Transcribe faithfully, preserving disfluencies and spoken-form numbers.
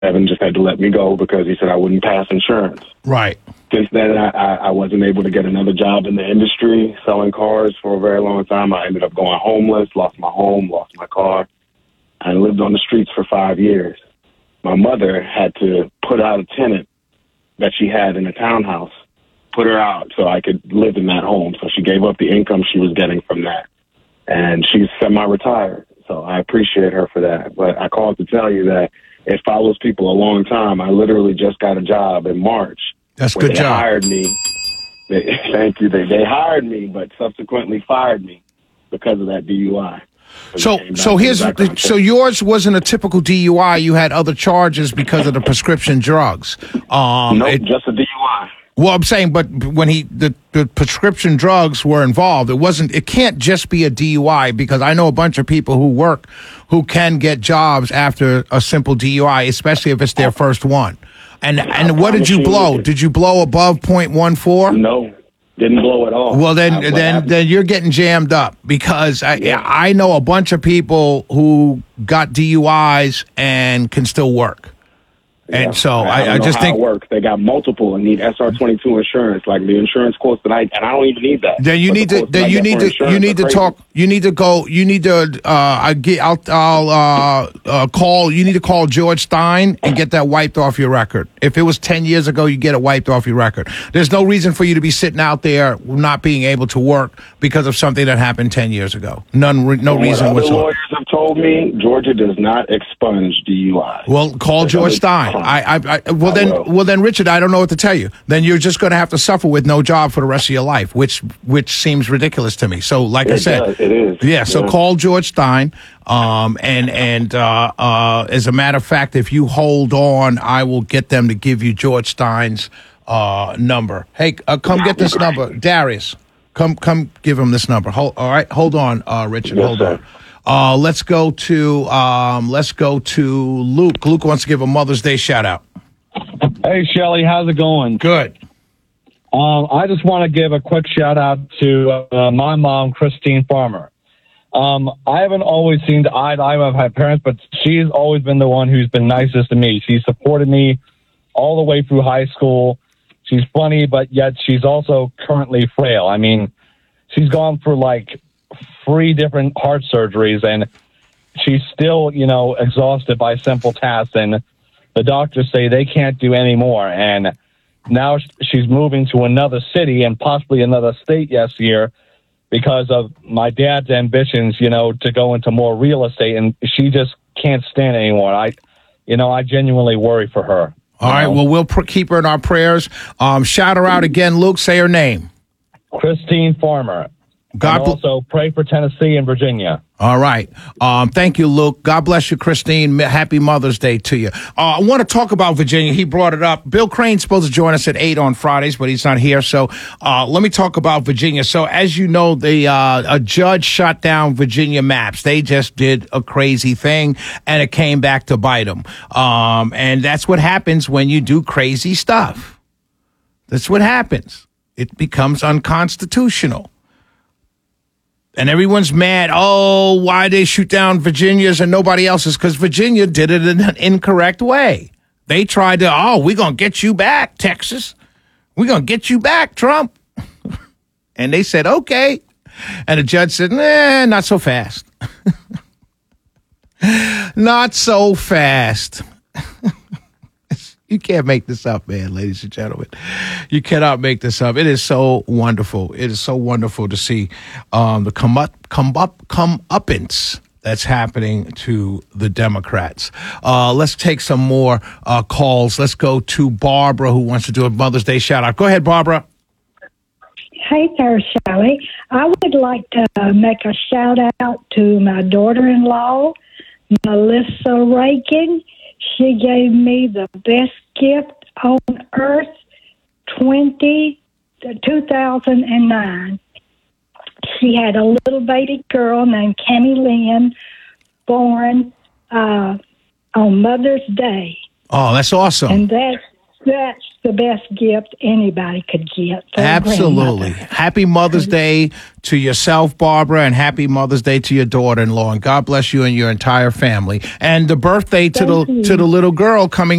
Evan just had to let me go because he said I wouldn't pass insurance. Right. Since then, I, I, I wasn't able to get another job in the industry selling cars for a very long time. I ended up going homeless, lost my home, lost my car. I lived on the streets for five years. My mother had to put out a tenant that she had in a townhouse, put her out so I could live in that home. So she gave up the income she was getting from that. And she's semi-retired. So I appreciate her for that. But I called to tell you that it follows people a long time. I literally just got a job in March. That's a good they job. Hired me. They, thank you. They they hired me, but subsequently fired me because of that D U I. So so here's the, so yours wasn't a typical D U I. You had other charges because of the prescription drugs. Um, nope, it, just a D U I. Well, I'm saying, but when he the, the prescription drugs were involved, it wasn't. It can't just be a D U I, because I know a bunch of people who work who can get jobs after a simple D U I, especially if it's their first one. And and what did you blow? Did you blow above point one four? No, didn't blow at all. Well, then then then you're getting jammed up, because I yeah. I know a bunch of people who got D U Is and can still work. And yeah. so I, I, I just think it works. They got multiple and need S R twenty-two insurance, like the insurance quotes that I and I don't even need that. Then you but need the to. Then you need to. You need to crazy. talk. You need to go. You need to. Uh, I get. I'll. I'll uh, uh, call. You need to call George Stein and get that wiped off your record. If it was ten years ago, you get it wiped off your record. There's no reason for you to be sitting out there not being able to work because of something that happened ten years ago. None. No From reason what whatsoever. Other lawyers have told me Georgia does not expunge D U I. Well, call George Stein. I. I. I well then. Will. Well then, Richard, I don't know what to tell you. Then you're just going to have to suffer with no job for the rest of your life, which which seems ridiculous to me. So, like it I said, does. It is. Yeah. So yeah. call George Stein. Um. And and uh, uh. As a matter of fact, if you hold on, I will get them to give you George Stein's uh number. Hey, uh, come get this number, Darius. Come come give him this number. Hold. All right. Hold on, uh, Richard. Yes, hold sir. on. Uh, let's go to um. Let's go to Luke. Luke wants to give a Mother's Day shout out. Hey, Shelly, how's it going? Good. Um, I just want to give a quick shout out to uh, my mom, Christine Farmer. Um, I haven't always seen the eye to eye with my parents, but she's always been the one who's been nicest to me. She supported me all the way through high school. She's funny, but yet she's also currently frail. I mean, she's gone through like three different heart surgeries, and she's still, you know, exhausted by simple tasks, and the doctors say they can't do any more. And now she's moving to another city and possibly another state yes year because of my dad's ambitions, you know, to go into more real estate. And she just can't stand it anymore. I, you know, I genuinely worry for her. All right. Well, we'll pr- keep her in our prayers. Um, shout her out again, Luke. Say her name. Christine Farmer. God and also pray for Tennessee and Virginia. All right. Um, thank you, Luke. God bless you, Christine. Happy Mother's Day to you. Uh, I want to talk about Virginia. He brought it up. Bill Crane's supposed to join us at eight on Fridays, but he's not here. So uh, let me talk about Virginia. So as you know, the uh, a judge shot down Virginia maps. They just did a crazy thing, and it came back to bite them. Um, and that's what happens when you do crazy stuff. That's what happens. It becomes unconstitutional. And everyone's mad. Oh, why they shoot down Virginia's and nobody else's? Because Virginia did it in an incorrect way. They tried to, oh, we're going to get you back, Texas. We're going to get you back, Trump. And they said, okay. And the judge said, nah, not so fast. Not so fast. You can't make this up, man, ladies and gentlemen. You cannot make this up. It is so wonderful. It is so wonderful to see um, the come up, come up, come uppance that's happening to the Democrats. Uh, let's take some more uh, calls. Let's go to Barbara, who wants to do a Mother's Day shout out. Go ahead, Barbara. Hey there, Shelly. I would like to uh, make a shout out to my daughter-in-law, Melissa Reagan. She gave me the best gift on earth, twenty, two thousand nine. She had a little baby girl named Cammy Lynn born uh, on Mother's Day. Oh, that's awesome. And that, that's the best gift anybody could get. For Absolutely. A grandmother. Happy Mother's Day to yourself, Barbara, and happy Mother's Day to your daughter-in-law. And God bless you and your entire family. And the birthday to Thank the you. to the little girl coming